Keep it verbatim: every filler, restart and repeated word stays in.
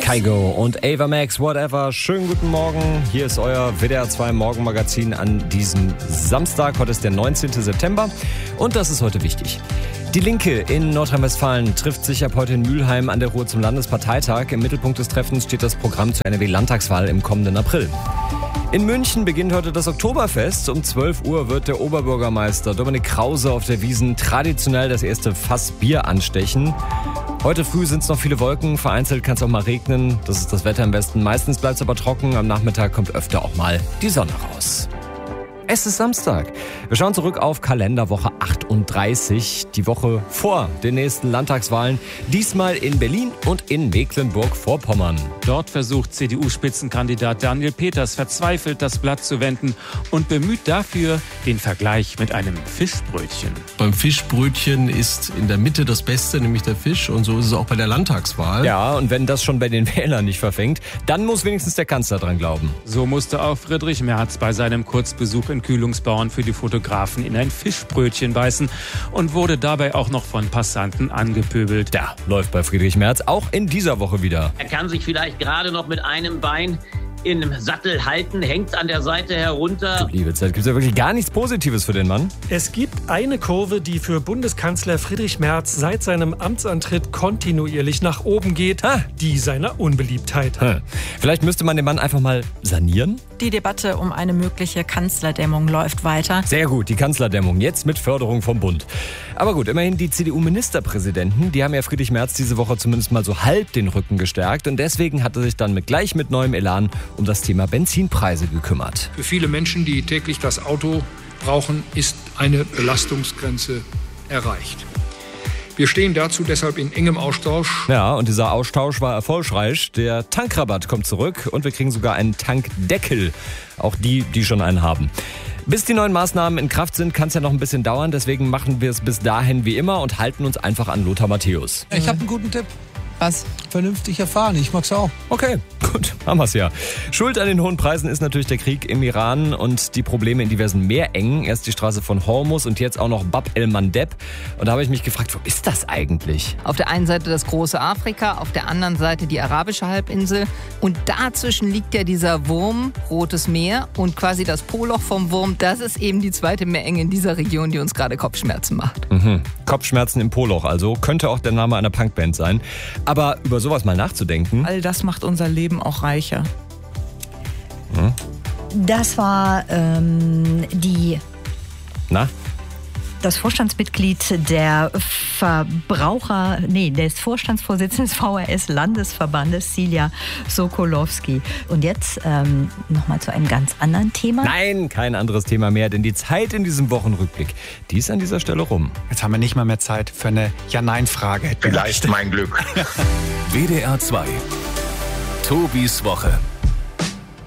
Kygo und Ava Max, whatever. Schönen guten Morgen. Hier ist euer W D R zwei Morgenmagazin an diesem Samstag. Heute ist der neunzehnten September und das ist heute wichtig. Die Linke in Nordrhein-Westfalen trifft sich ab heute in Mülheim an der Ruhr zum Landesparteitag. Im Mittelpunkt des Treffens steht das Programm zur N R W-Landtagswahl im kommenden April. In München beginnt heute das Oktoberfest. Um zwölf Uhr wird der Oberbürgermeister Dominik Krause auf der Wiesn traditionell das erste Fass Bier anstechen. Heute früh sind es noch viele Wolken, vereinzelt kann es auch mal regnen. Das ist das Wetter im Westen. Meistens bleibt es aber trocken. Am Nachmittag kommt öfter auch mal die Sonne raus. Es ist Samstag. Wir schauen zurück auf Kalenderwoche achtunddreißig, die Woche vor den nächsten Landtagswahlen. Diesmal in Berlin und in Mecklenburg-Vorpommern. Dort versucht C D U-Spitzenkandidat Daniel Peters verzweifelt das Blatt zu wenden und bemüht dafür den Vergleich mit einem Fischbrötchen. Beim Fischbrötchen ist in der Mitte das Beste, nämlich der Fisch. Und so ist es auch bei der Landtagswahl. Ja, und wenn das schon bei den Wählern nicht verfängt, dann muss wenigstens der Kanzler dran glauben. So musste auch Friedrich Merz bei seinem Kurzbesuch in Kühlungsbauern für die Fotografen in ein Fischbrötchen beißen und wurde dabei auch noch von Passanten angepöbelt. Da läuft bei Friedrich Merz auch in dieser Woche wieder. Er kann sich vielleicht gerade noch mit einem Bein im Sattel halten, hängt an der Seite herunter. Du liebe Zeit, gibt es ja wirklich gar nichts Positives für den Mann? Es gibt eine Kurve, die für Bundeskanzler Friedrich Merz seit seinem Amtsantritt kontinuierlich nach oben geht. Ha. Die seiner Unbeliebtheit. Hm. Vielleicht müsste man den Mann einfach mal sanieren? Die Debatte um eine mögliche Kanzlerdämmung läuft weiter. Sehr gut, die Kanzlerdämmung, jetzt mit Förderung vom Bund. Aber gut, immerhin die C D U-Ministerpräsidenten, die haben ja Friedrich Merz diese Woche zumindest mal so halb den Rücken gestärkt. Und deswegen hat er sich dann mit gleich mit neuem Elan um das Thema Benzinpreise gekümmert. Für viele Menschen, die täglich das Auto brauchen, ist eine Belastungsgrenze erreicht. Wir stehen dazu deshalb in engem Austausch. Ja, und dieser Austausch war erfolgreich. Der Tankrabatt kommt zurück und wir kriegen sogar einen Tankdeckel. Auch die, die schon einen haben. Bis die neuen Maßnahmen in Kraft sind, kann es ja noch ein bisschen dauern. Deswegen machen wir es bis dahin wie immer und halten uns einfach an Lothar Matthäus. Ich habe einen guten Tipp. Was? Vernünftig erfahren, ich mag's auch. Okay, gut, haben wir's ja. Schuld an den hohen Preisen ist natürlich der Krieg im Iran und die Probleme in diversen Meerengen. Erst die Straße von Hormuz und jetzt auch noch Bab el-Mandeb. Und da habe ich mich gefragt, wo ist das eigentlich? Auf der einen Seite das große Afrika, auf der anderen Seite die arabische Halbinsel. Und dazwischen liegt ja dieser Wurm, Rotes Meer, und quasi das Poloch vom Wurm. Das ist eben die zweite Meerenge in dieser Region, die uns gerade Kopfschmerzen macht. Mhm. Kopfschmerzen im Poloch also. Könnte auch der Name einer Punkband sein. Aber über sowas mal nachzudenken. All das macht unser Leben auch reicher. Hm? Das war ähm, die... Na? Das Vorstandsmitglied der Verbraucher, nee, des Vorstandsvorsitzenden des V R S-Landesverbandes, Silja Sokolowski. Und jetzt ähm, nochmal zu einem ganz anderen Thema. Nein, kein anderes Thema mehr, denn die Zeit in diesem Wochenrückblick, die ist an dieser Stelle rum. Jetzt haben wir nicht mal mehr Zeit für eine Ja-Nein-Frage. Vielleicht mein Glück. W D R zwei. Tobis Woche.